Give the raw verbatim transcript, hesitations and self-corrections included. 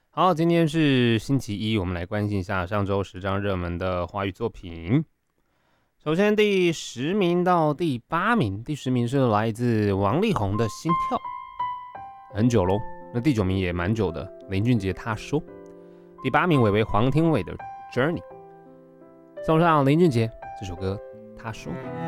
好，今天是星期一，我们来关心一下上周十张热门的华语作品。首先，第十名到第八名，第十名是来自王力宏的《心跳》，很久咯。那第九名也蛮久的，林俊杰《他说》。第八名尾为黄庭伟的《Journey》。送上林俊杰这首歌《他说》。